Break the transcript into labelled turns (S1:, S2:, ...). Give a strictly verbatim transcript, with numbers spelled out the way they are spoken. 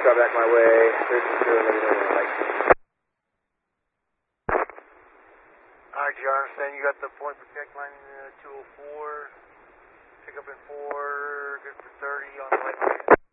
S1: car back my way. thirty two, let me know when I like.
S2: Alright, you understand you got the point protect line uh, two oh four, pick up in four, good for thirty on the right.